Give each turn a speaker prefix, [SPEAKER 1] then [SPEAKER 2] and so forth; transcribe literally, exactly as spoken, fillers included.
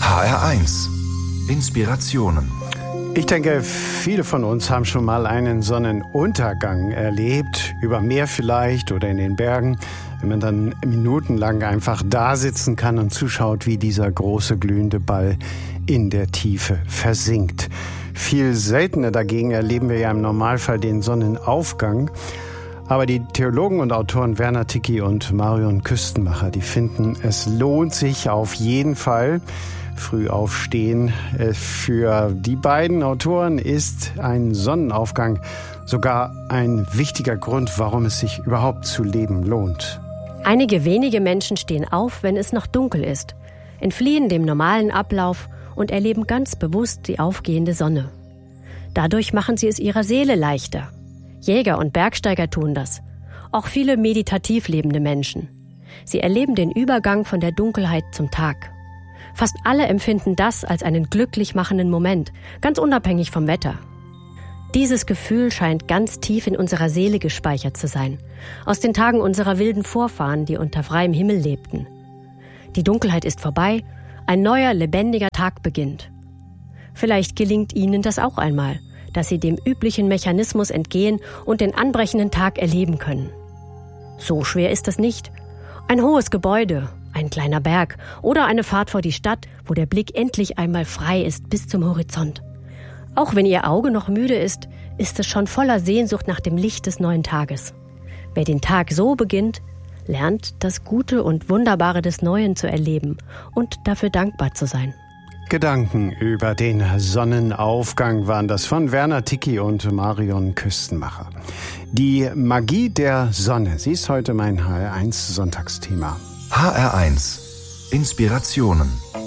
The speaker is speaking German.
[SPEAKER 1] H R eins. Inspirationen.
[SPEAKER 2] Ich denke, viele von uns haben schon mal einen Sonnenuntergang erlebt, über Meer vielleicht oder in den Bergen, wenn man dann minutenlang einfach da sitzen kann und zuschaut, wie dieser große glühende Ball in der Tiefe versinkt. Viel seltener dagegen erleben wir ja im Normalfall den Sonnenaufgang. Aber die Theologen und Autoren Werner Ticki und Marion Küstenmacher, die finden, es lohnt sich auf jeden Fall. Früh aufstehen. Für die beiden Autoren ist ein Sonnenaufgang sogar ein wichtiger Grund, warum es sich überhaupt zu leben lohnt.
[SPEAKER 3] Einige wenige Menschen stehen auf, wenn es noch dunkel ist, entfliehen dem normalen Ablauf und erleben ganz bewusst die aufgehende Sonne. Dadurch machen sie es ihrer Seele leichter. Jäger und Bergsteiger tun das. Auch viele meditativ lebende Menschen. Sie erleben den Übergang von der Dunkelheit zum Tag. Fast alle empfinden das als einen glücklich machenden Moment, ganz unabhängig vom Wetter. Dieses Gefühl scheint ganz tief in unserer Seele gespeichert zu sein, aus den Tagen unserer wilden Vorfahren, die unter freiem Himmel lebten. Die Dunkelheit ist vorbei, ein neuer, lebendiger Tag beginnt. Vielleicht gelingt Ihnen das auch einmal, dass Sie dem üblichen Mechanismus entgehen und den anbrechenden Tag erleben können. So schwer ist das nicht. Ein hohes Gebäude, ein kleiner Berg oder eine Fahrt vor die Stadt, wo der Blick endlich einmal frei ist bis zum Horizont. Auch wenn Ihr Auge noch müde ist, ist es schon voller Sehnsucht nach dem Licht des neuen Tages. Wer den Tag so beginnt, lernt das Gute und Wunderbare des Neuen zu erleben und dafür dankbar zu sein.
[SPEAKER 2] Gedanken über den Sonnenaufgang waren das von Werner Ticki und Marion Küstenmacher. Die Magie der Sonne, sie ist heute mein H R eins Sonntagsthema.
[SPEAKER 1] H R eins. Inspirationen.